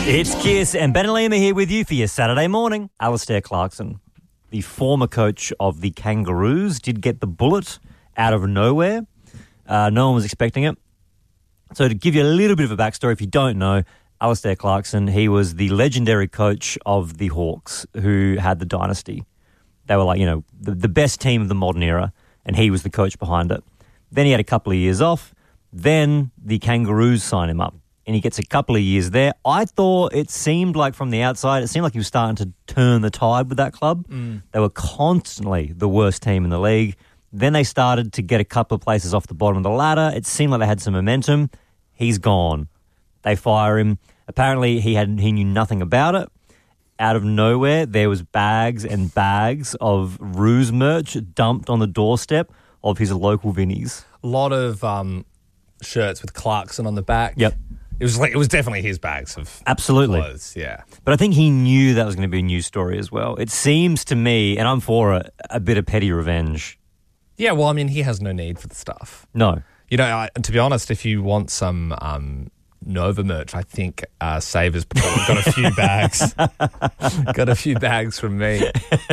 It's Kiss and Ben and Liam are here with you for your Saturday morning. Alastair Clarkson, the former coach of the Kangaroos, did get the bullet out of nowhere. No one was expecting it. So to give you a little bit of a backstory, if you don't know, Alastair Clarkson, he was the legendary coach of the Hawks who had the dynasty. They were like, the best team of the modern era, and he was the coach behind it. Then he had a couple of years off. Then the Kangaroos signed him up, and he gets a couple of years there. I thought it seemed like from the outside, it seemed like he was starting to turn the tide with that club. They were constantly the worst team in the league. Then they started to get a couple of places off the bottom of the ladder. It seemed like they had some momentum. He's gone. They fire him. Apparently, he knew nothing about it. Out of nowhere, there was bags and bags of Roos merch dumped on the doorstep of his local Vinnies. A lot of shirts with Clarkson on the back. Yep. It was definitely his bags of Absolutely. clothes, yeah. But I think he knew that was going to be a news story as well. It seems to me, and I'm for it, a bit of petty revenge. Yeah, well, I mean, he has no need for the stuff. No. To be honest, if you want some Nova merch, I think Savers got a few bags. Got a few bags from me.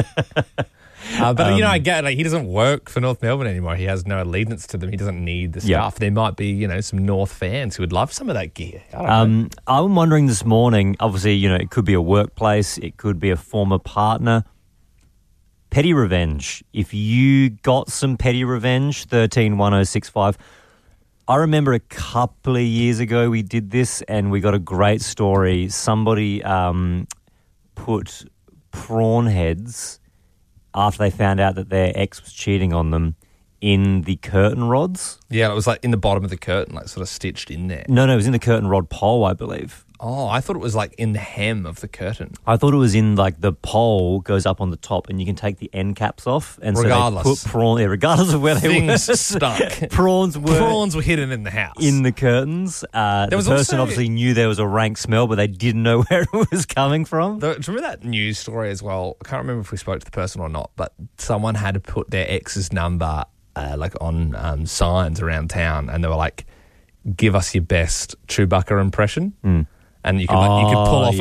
But I get he doesn't work for North Melbourne anymore. He has no allegiance to them. He doesn't need the stuff. There might be, some North fans who would love some of that gear. I don't know. I'm wondering this morning, obviously, it could be a workplace. It could be a former partner. Petty revenge. If you got some petty revenge, 131065. I remember a couple of years ago we did this and we got a great story. Somebody put prawn heads after they found out that their ex was cheating on them in the curtain rods. Yeah, it was like in the bottom of the curtain, like sort of stitched in there. No, it was in the curtain rod pole, I believe. Oh, I thought it was like in the hem of the curtain. I thought it was in like the pole goes up on the top and you can take the end caps off. And regardless. So they put prawn, regardless of where they were. Things stuck. Prawns were hidden in the house. in the curtains. The person obviously knew there was a rank smell, but they didn't know where it was coming from. Do you remember that news story as well? I can't remember if we spoke to the person or not, but someone had to put their ex's number on signs around town, and they were like, "Give us your best Chewbacca impression." And you could pull off